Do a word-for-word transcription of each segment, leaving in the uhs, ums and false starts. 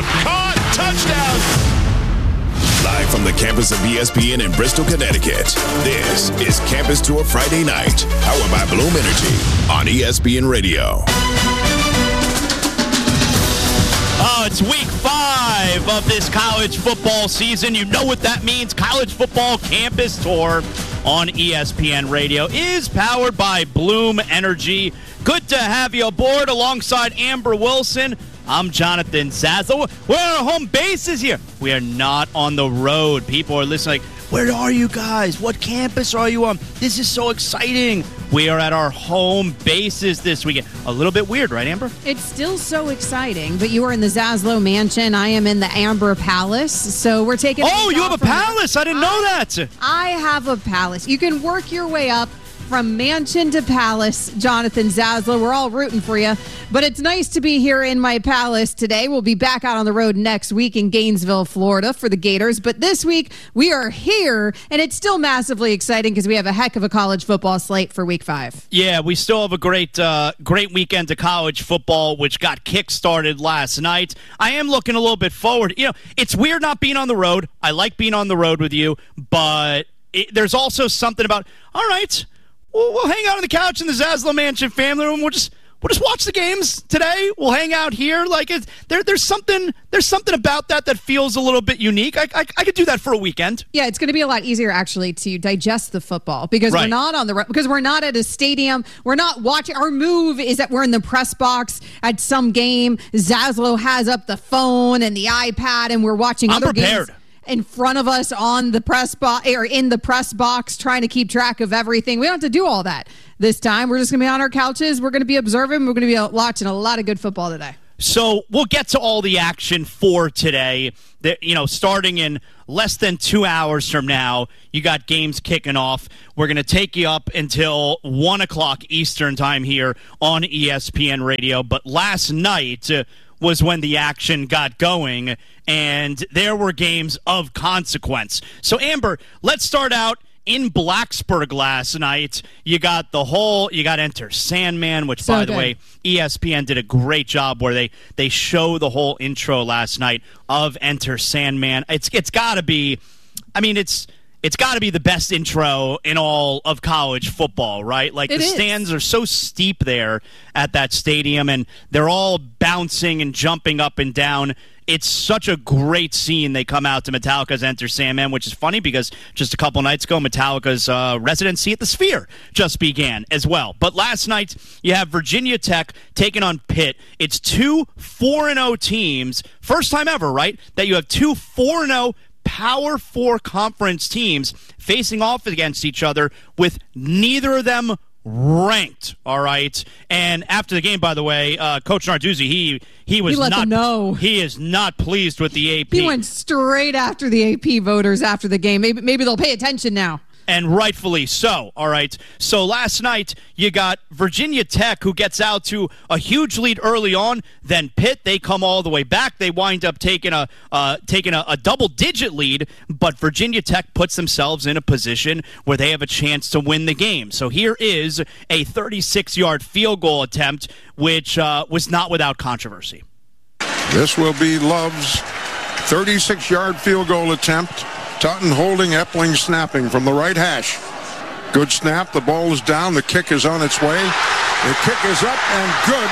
Caught. Touchdown. Live from the campus of E S P N in Bristol, Connecticut, this is Campus Tour Friday Night, powered by Bloom Energy on E S P N Radio. Oh, it's week five of this college football season. You know what that means. College Football Campus Tour on E S P N Radio is powered by Bloom Energy. Good to have you aboard alongside Amber Wilson. I'm Jonathan Zaslow. We're on our home bases here. We are not on the road. People are listening like, where are you guys? What campus are you on? This is so exciting. We are at our home bases this weekend. A little bit weird, right, Amber? It's still so exciting, but you are in the Zaslow Mansion. I am in the Amber Palace, so we're taking... Oh, you have a palace? I didn't know that. I have a palace. You can work your way up from mansion to palace, Jonathan Zaslow. We're all rooting for you. But it's nice to be here in my palace today. We'll be back out on the road next week in Gainesville, Florida for the Gators. But this week, we are here, and it's still massively exciting because we have a heck of a college football slate for week five. Yeah, we still have a great uh, great weekend of college football, which got kick-started last night. I am looking a little bit forward. You know, it's weird not being on the road. I like being on the road with you, but it, there's also something about, all right, We'll, we'll hang out on the couch in the Zaslow Mansion family room. We'll just we'll just watch the games today. We'll hang out here. Like it's, there, there's something there's something about that that feels a little bit unique. I I, I could do that for a weekend. Yeah, it's going to be a lot easier actually to digest the football because right. we're not on the because we're not at a stadium. We're not watching. Our move is that we're in the press box at some game. Zaslow has up the phone and the iPad, and we're watching I'm other prepared. games in front of us on the press box or in the press box trying to keep track of everything. We don't have to do all that this time. We're just going to be on our couches. We're going to be observing. We're going to be watching a lot of good football today. So we'll get to all the action for today. The, you know, starting in less than two hours from now, you got games kicking off. We're going to take you up until one o'clock Eastern time here on E S P N Radio. But last night uh, was when the action got going, and there were games of consequence. So, Amber, let's start out in Blacksburg last night. You got the whole, you got Enter Sandman, which, so by good. the way, E S P N did a great job where they, they show the whole intro last night of Enter Sandman. It's It's got to be, I mean, it's... It's got to be the best intro in all of college football, right? Like, it the is. stands are so steep there at that stadium, and they're all bouncing and jumping up and down. It's such a great scene. They come out to Metallica's Enter Sandman, which is funny because just a couple nights ago, Metallica's uh, residency at the Sphere just began as well. But last night, you have Virginia Tech taking on Pitt. It's two four and oh teams. First time ever, right, that you have two four and oh Power Four conference teams facing off against each other with neither of them ranked, all right? And after the game, by the way, uh, Coach Narduzzi, he he was he let not them know. He is not pleased with the A P. He went straight after the A P voters after the game. Maybe maybe they'll pay attention now. And rightfully so, all right? So last night, you got Virginia Tech, who gets out to a huge lead early on. Then Pitt, they come all the way back. They wind up taking a uh, taking a, a double-digit lead, but Virginia Tech puts themselves in a position where they have a chance to win the game. So here is a thirty-six-yard field goal attempt, which uh, was not without controversy. This will be Love's thirty-six-yard field goal attempt. Totten holding, Epling snapping from the right hash. Good snap. The ball is down. The kick is on its way. The kick is up and good.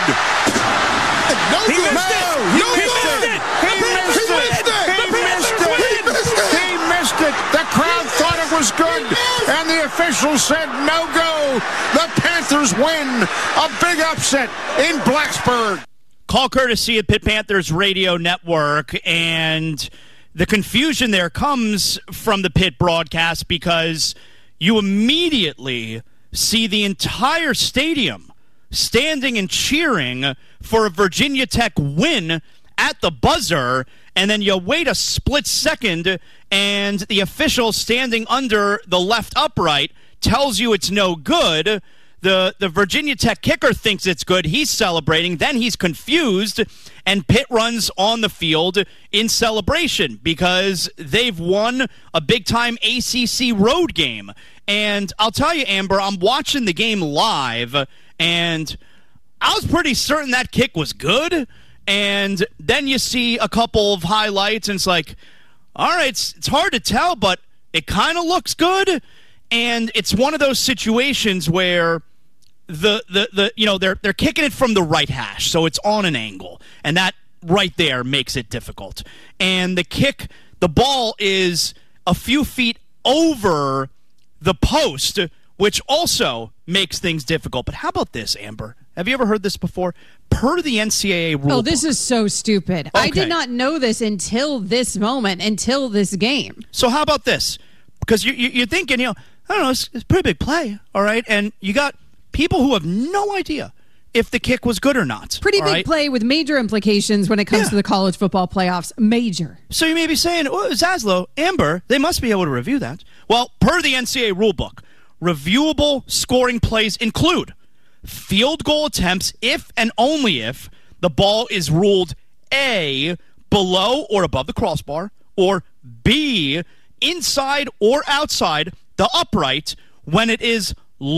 No he good. missed it. He No missed good. it. He missed it. He missed it. He missed it. He missed it. The crowd thought it was good, and the officials said no go. The Panthers win. A big upset in Blacksburg. Call courtesy of Pitt Panthers Radio Network, and the confusion there comes from the Pitt broadcast because you immediately see the entire stadium standing and cheering for a Virginia Tech win at the buzzer, and then you wait a split second, and the official standing under the left upright tells you it's no good. The the Virginia Tech kicker thinks it's good. He's celebrating. Then he's confused, and Pitt runs on the field in celebration because they've won a big-time A C C road game. And I'll tell you, Amber, I'm watching the game live, and I was pretty certain that kick was good. And then you see a couple of highlights, and it's like, all right, it's, it's hard to tell, but it kind of looks good. And it's one of those situations where the the the you know they're they're kicking it from the right hash, so it's on an angle, and that right there makes it difficult. And the kick, the ball is a few feet over the post, which also makes things difficult. But how about this, Amber? Have you ever heard this before? Per the N C double A rule. Oh, this book, is so stupid. Okay. I did not know this until this moment, until this game. So how about this? Because you, you, you're thinking, you know, I don't know, it's, it's a pretty big play, all right? And you got people who have no idea if the kick was good or not. Pretty big right? play with major implications when it comes Yeah. to the college football playoffs. Major. So you may be saying, oh, Zaslow, Amber, they must be able to review that. Well, per the N C double A rulebook, reviewable scoring plays include field goal attempts if and only if the ball is ruled A, below or above the crossbar, or B, inside or outside the upright when it is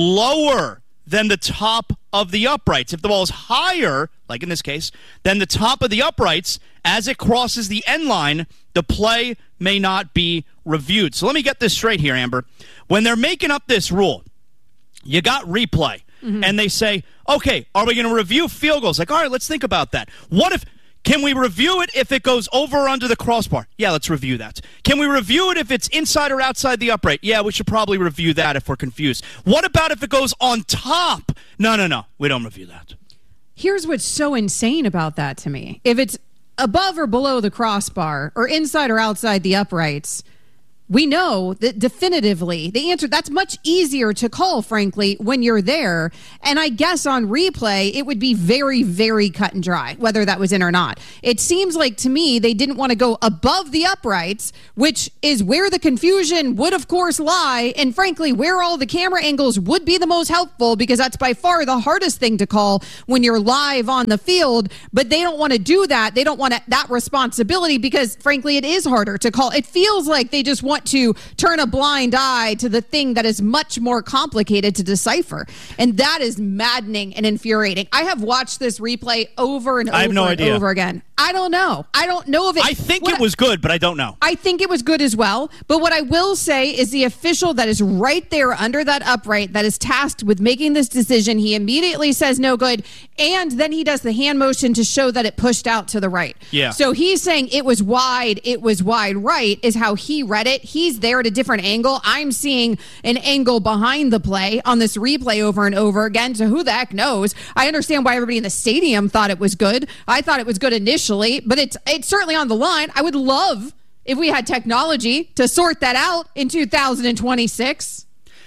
lower than the top of the uprights. If the ball is higher, like in this case, than the top of the uprights as it crosses the end line, the play may not be reviewed. So let me get this straight here, Amber. When they're making up this rule, you got replay, mm-hmm. and they say, okay, are we going to review field goals? Like, all right, let's think about that. What if... Can we review it if it goes over or under the crossbar? Yeah, let's review that. Can we review it if it's inside or outside the upright? Yeah, we should probably review that if we're confused. What about if it goes on top? No, no, no. We don't review that. Here's what's so insane about that to me. If it's above or below the crossbar or inside or outside the uprights, we know that definitively the answer, that's much easier to call, frankly, when you're there. And I guess on replay, it would be very, very cut and dry, whether that was in or not. It seems like to me they didn't want to go above the uprights, which is where the confusion would, of course, lie. And frankly, where all the camera angles would be the most helpful, because that's by far the hardest thing to call when you're live on the field. But they don't want to do that. They don't want that responsibility because, frankly, it is harder to call. It feels like they just want to turn a blind eye to the thing that is much more complicated to decipher. And that is maddening and infuriating. I have watched this replay over and over I have no and idea. over again. I don't know. I don't know if it... I think it was good, but I don't know. I think it was good as well. But what I will say is the official that is right there under that upright that is tasked with making this decision, he immediately says no good, and then he does the hand motion to show that it pushed out to the right. Yeah. So he's saying it was wide, it was wide right is how he read it. He's there at a different angle. I'm seeing an angle behind the play on this replay over and over again, so who the heck knows? I understand why everybody in the stadium thought it was good. I thought it was good initially, but it's it's certainly on the line. I would love if we had technology to sort that out in two thousand twenty-six.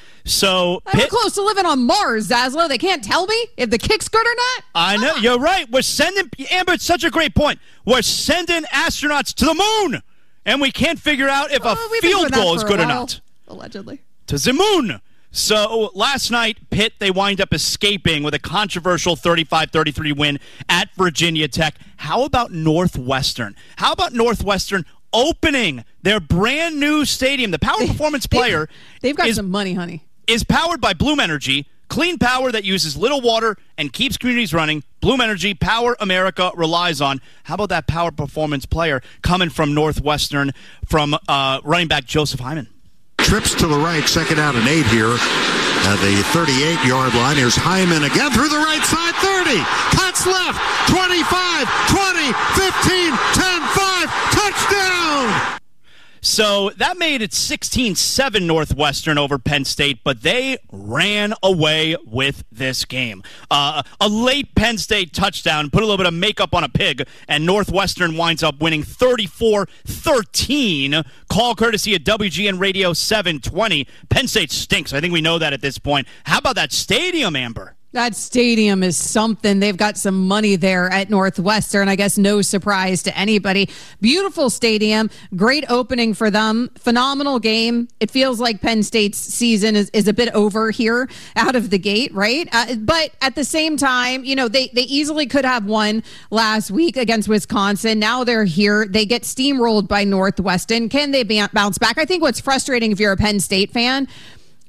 So I'm close to living on Mars, Zaslow. They can't tell me if the kick's good or not. I know. You're right. We're sending... Amber, it's such a great point. We're sending astronauts to the moon, and we can't figure out if Oh, a we've been doing field that goal is for a good or while, not. Allegedly. To the moon. So last night, Pitt, they wind up escaping with a controversial thirty-five thirty-three win at Virginia Tech. How about Northwestern? How about Northwestern opening their brand new stadium? The Power Performance Player They've got is, some money, honey. is powered by Bloom Energy, clean power that uses little water and keeps communities running. Bloom Energy, power America relies on. How about that Power Performance Player coming from Northwestern, from uh, running back Joseph Hyman? Trips to the right, second out and eight here at the thirty-eight-yard line. Here's Hyman again through the right side, thirty. Cuts left, twenty-five, twenty, fifteen, ten, five, touchdown! So that made it sixteen seven Northwestern over Penn State, but they ran away with this game. Uh, a late Penn State touchdown put a little bit of makeup on a pig, and Northwestern winds up winning thirty-four thirteen. Call courtesy of W G N Radio seven twenty. Penn State stinks. I think we know that at this point. How about that stadium, Amber? That stadium is something. They've got some money there at Northwestern. I guess no surprise to anybody. Beautiful stadium. Great opening for them. Phenomenal game. It feels like Penn State's season is, is a bit over here out of the gate, right? Uh, but at the same time, you know, they, they easily could have won last week against Wisconsin. Now they're here. They get steamrolled by Northwestern. Can they bounce back? I think what's frustrating if you're a Penn State fan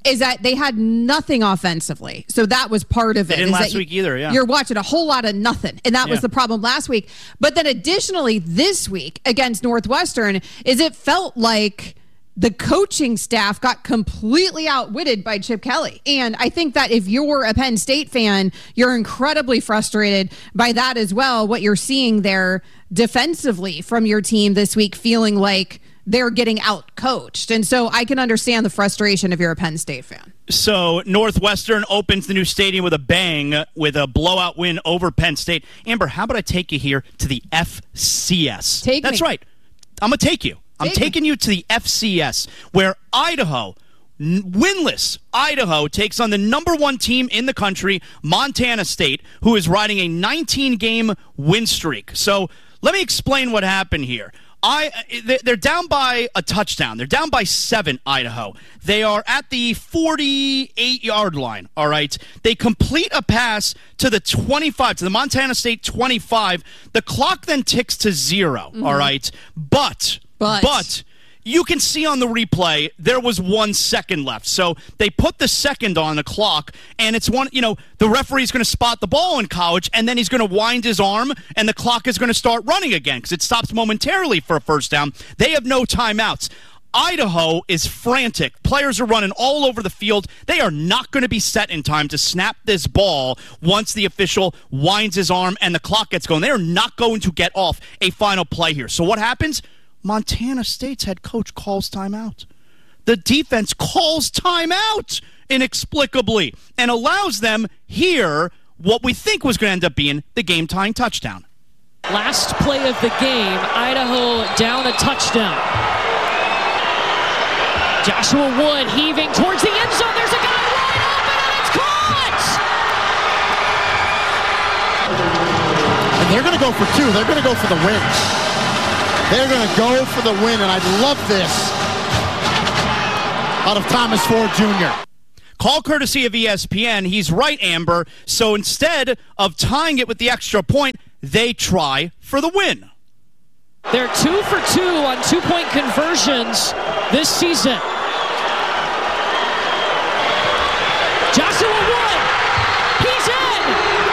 is that they had nothing offensively. So that was part of it. They didn't last you, week either, yeah. You're watching a whole lot of nothing, and that yeah. was the problem last week. But then additionally, this week against Northwestern, is it felt like the coaching staff got completely outwitted by Chip Kelly. And I think that if you're a Penn State fan, you're incredibly frustrated by that as well, what you're seeing there defensively from your team this week, feeling like they're getting out-coached. And so I can understand the frustration if you're a Penn State fan. So Northwestern opens the new stadium with a bang with a blowout win over Penn State. Amber, how about I take you here to the F C S? Take That's me. right. I'm going to take you. I'm Take taking me. you to the F C S, where Idaho, winless Idaho, takes on the number one team in the country, Montana State, who is riding a nineteen-game win streak. So let me explain what happened here. I, they're down by a touchdown. They're down by seven, Idaho. They are at the forty-eight-yard line, all right? They complete a pass to the twenty-five, to the Montana State twenty-five. The clock then ticks to zero, mm-hmm. all right? But, but, but... you can see on the replay there was one second left. So they put the second on the clock, and it's one, you know, the referee's going to spot the ball in college, and then he's going to wind his arm, and the clock is going to start running again because it stops momentarily for a first down. They have no timeouts. Idaho is frantic. Players are running all over the field. They are not going to be set in time to snap this ball once the official winds his arm and the clock gets going. They are not going to get off a final play here. So what happens? Montana State's head coach calls timeout. The defense calls timeout inexplicably and allows them here what we think was going to end up being the game-tying touchdown. Last play of the game, Idaho down a touchdown. Joshua Wood heaving towards the end zone. There's a guy wide open, and it's caught! And they're going to go for two. They're going to go for the win. They're going to go for the win, and I love this out of Thomas Ford Junior Call courtesy of E S P N. He's right, Amber. So instead of tying it with the extra point, they try for the win. They're two for two on two-point conversions this season. Joshua Wood, he's in!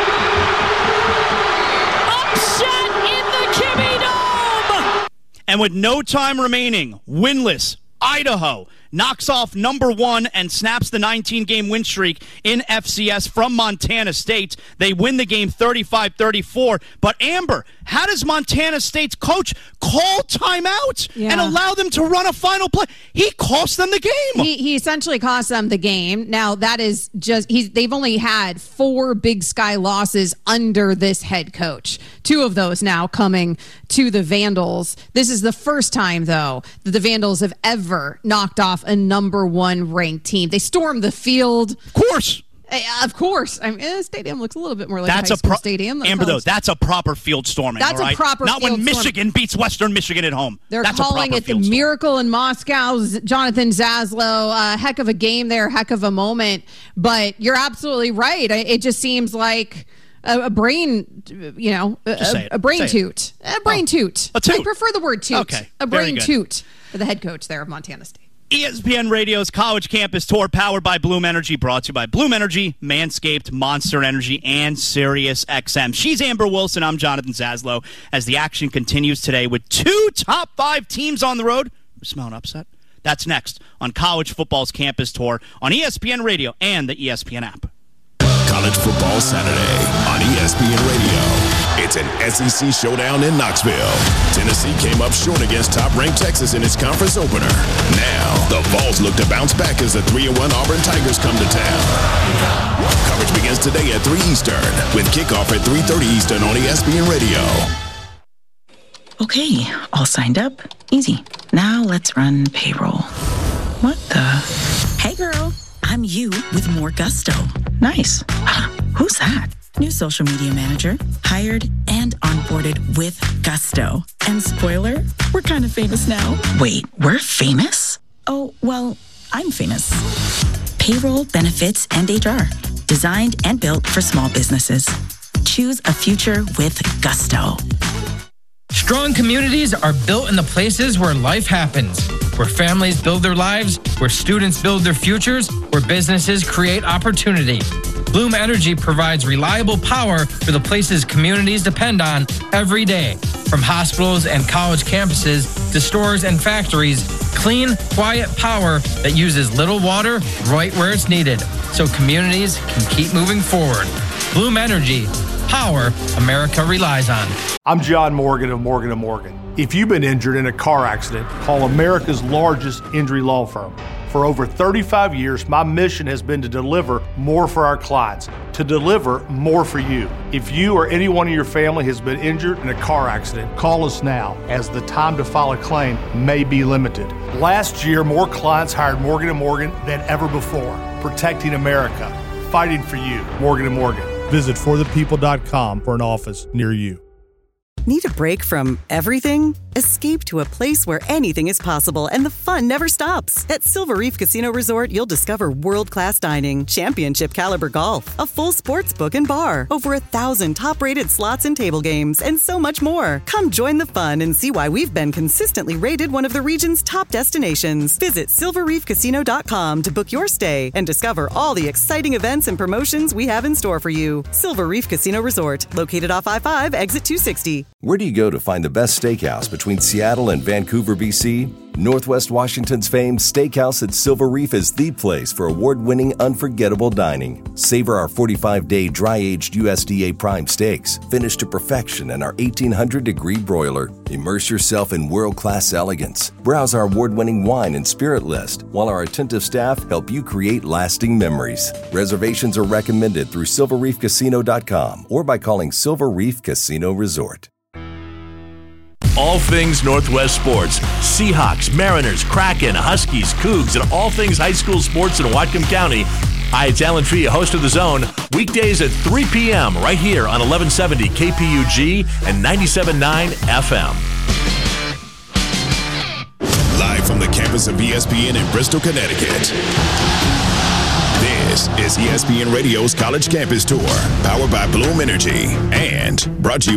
Upset in the Kimmy Dome! And with no time remaining, winless Idaho knocks off number one and snaps the nineteen-game win streak in F C S from Montana State. They win the game thirty-five thirty-four. But, Amber, how does Montana State's coach call timeout yeah. and allow them to run a final play? He cost them the game. He, he essentially cost them the game. Now, that is just, he's, they've only had four Big Sky losses under this head coach. Two of those now coming to the Vandals. This is the first time, though, that the Vandals have ever knocked off a number one ranked team. They stormed the field. Of course. Uh, of course. I mean, the stadium looks a little bit more like that's a high a school pro- stadium. Amber, though, that's a proper field storming. That's all right? a proper Not field when Michigan storming. beats Western Michigan at home. They're that's calling it the Miracle in Moscow. Jonathan Zaslow, uh, heck of a game there, heck of a moment. But you're absolutely right. It just seems like a, a brain, you know, a, a brain toot. A brain oh. toot. A toot. I prefer the word toot. Okay. A brain toot for the head coach there of Montana State. E S P N Radio's College Campus Tour, powered by Bloom Energy, brought to you by Bloom Energy, Manscaped, Monster Energy, and Sirius X M. She's Amber Wilson. I'm Jonathan Zaslow. As the action continues today with two top five teams on the road, we smell an upset. That's next on College Football's Campus Tour on E S P N Radio and the E S P N app. College Football Saturday on E S P N Radio. It's an S E C showdown in Knoxville. Tennessee came up short against top-ranked Texas in its conference opener. Now, the Vols look to bounce back as the three and one Auburn Tigers come to town. Coverage begins today at three Eastern, with kickoff at three thirty Eastern on E S P N Radio. Okay, all signed up. Easy. Now let's run payroll. What the? Hey, girl. I'm you with more gusto. Nice. Who's that? New social media manager, hired and onboarded with gusto. And spoiler, we're kind of famous now. Wait, we're famous? Oh, well, I'm famous. Payroll, benefits, and H R. Designed and built for small businesses. Choose a future with gusto. Strong communities are built in the places where life happens, where families build their lives, where students build their futures, where businesses create opportunity. Bloom Energy provides reliable power for the places communities depend on every day. From hospitals and college campuses to stores and factories, clean, quiet power that uses little water right where it's needed, so communities can keep moving forward. Bloom Energy, power America relies on. I'm John Morgan of Morgan and Morgan. If you've been injured in a car accident, call America's largest injury law firm. For over thirty-five years, my mission has been to deliver more for our clients, to deliver more for you. If you or anyone in your family has been injured in a car accident, call us now, as the time to file a claim may be limited. Last year, more clients hired Morgan and Morgan than ever before, protecting America, fighting for you. Morgan and Morgan. Visit for the people dot com for an office near you. Need a break from everything? Escape to a place where anything is possible and the fun never stops. At Silver Reef Casino Resort, you'll discover world-class dining, championship caliber golf, a full sports book and bar, over a thousand top-rated slots and table games, and so much more. Come join the fun and see why we've been consistently rated one of the region's top destinations. Visit silver reef casino dot com to book your stay and discover all the exciting events and promotions we have in store for you. Silver Reef Casino Resort, located off I five, exit two sixty. Where do you go to find the best steakhouse between Seattle and Vancouver, B C? Northwest Washington's famed Steakhouse at Silver Reef is the place for award-winning, unforgettable dining. Savor our forty-five day dry-aged U S D A prime steaks, finished to perfection in our eighteen hundred degree broiler. Immerse yourself in world-class elegance. Browse our award-winning wine and spirit list, while our attentive staff help you create lasting memories. Reservations are recommended through silver reef casino dot com or by calling Silver Reef Casino Resort. All things Northwest sports. Seahawks, Mariners, Kraken, Huskies, Cougs, and all things high school sports in Whatcom County. Hi, it's Alan Tria, host of The Zone. Weekdays at three p.m. right here on eleven seventy K P U G and ninety-seven point nine F M. Live from the campus of E S P N in Bristol, Connecticut. This is E S P N Radio's College Campus Tour, powered by Bloom Energy and brought to you